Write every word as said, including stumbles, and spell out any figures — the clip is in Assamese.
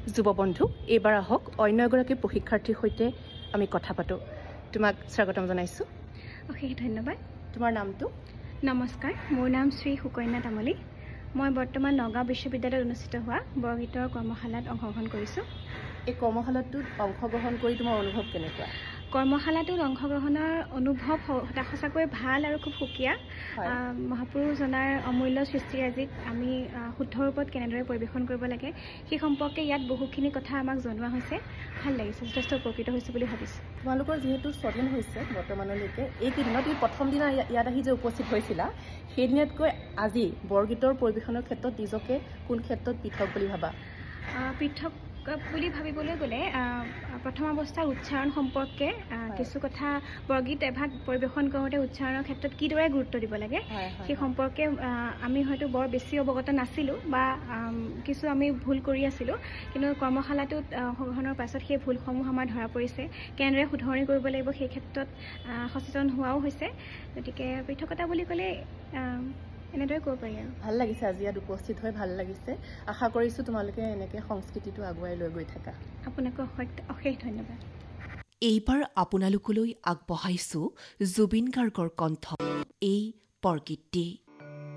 যুৱবন্ধু এইবাৰ আহক অন্য এগৰাকী প্ৰশিক্ষাৰ্থীৰ সৈতে আমি কথা পাতোঁ। তোমাক স্বাগতম জনাইছোঁ। অশেষ ধন্যবাদ। তোমাৰ নামটো? নমস্কাৰ, মোৰ নাম শ্ৰী সুকন্যা তামুলী। মই বৰ্তমান নগাঁও বিশ্ববিদ্যালয়ত অনুষ্ঠিত হোৱা বৰগীতৰ কৰ্মশালাত অংশগ্ৰহণ কৰিছোঁ। এই কৰ্মশালাটোত অংশগ্ৰহণ কৰি তোমাৰ অনুভৱ কেনেকুৱা? কৰ্মশালাটোত অংশগ্ৰহণৰ অনুভৱ সঁচাকৈ ভাল আৰু খুব সুকীয়া। মহাপুৰুষজনাৰ অমূল্য সৃষ্টিৰাজিক আমি শুদ্ধ ৰূপত কেনেদৰে পৰিৱেশন কৰিব লাগে সেই সম্পৰ্কে ইয়াত বহুখিনি কথা আমাক জনোৱা হৈছে। ভাল লাগিছে, যথেষ্ট উপকৃত হৈছোঁ বুলি ভাবিছোঁ। তোমালোকৰ যিহেতু ছদিন হৈছে বৰ্তমানলৈকে, এইকেইদিনত তুমি প্ৰথম দিনা ইয়াত আহি যে উপস্থিত হৈছিলা, সেইদিনাতকৈ আজি বৰগীতৰ পৰিৱেশনৰ ক্ষেত্ৰত নিজকে কোন ক্ষেত্ৰত পৃথক বুলি ভাবা? পৃথক বুলি ভাবিবলৈ গ'লে প্ৰথম অৱস্থাৰ উচ্চাৰণ সম্পৰ্কে কিছু কথা, বৰগীত এভাগ পৰিৱেশন কৰোঁতে উচ্চাৰণৰ ক্ষেত্ৰত কিদৰে গুৰুত্ব দিব লাগে সেই সম্পৰ্কে আমি হয়তো বৰ বেছি অৱগত নাছিলোঁ বা কিছু আমি ভুল কৰি আছিলোঁ। কিন্তু কৰ্মশালাটোত অংশগ্ৰহণৰ পাছত সেই ভুলসমূহ আমাৰ ধৰা পৰিছে, কেনেদৰে শুধৰণি কৰিব লাগিব সেই ক্ষেত্ৰত সচেতন হোৱাও হৈছে। গতিকে পৃথকতা বুলি ক'লে এনেদৰে ক'ব পাৰি আৰু। ভাল লাগিছে আজি ইয়াত উপস্থিত হৈ, ভাল লাগিছে। আশা কৰিছোঁ তোমালোকে এনেকৈ সংস্কৃতিটো আগুৱাই লৈ গৈ থাকা। আপোনাকো অশেষ ধন্যবাদ। এইবাৰ আপোনালোকলৈ আগবঢ়াইছোঁ জুবিন গাৰ্গৰ কণ্ঠ এই বৰগীতটি।